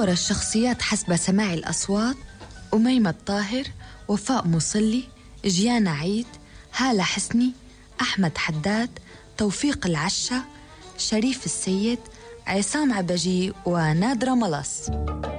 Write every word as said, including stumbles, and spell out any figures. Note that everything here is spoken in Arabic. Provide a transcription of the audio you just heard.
صور الشخصيات حسب سماع الأصوات: أميمة الطاهر، وفاء مصلي، جيانا عيد، هالة حسني، أحمد حداد، توفيق العشة، شريف السيد، عصام عبجي، ونادرة ملص.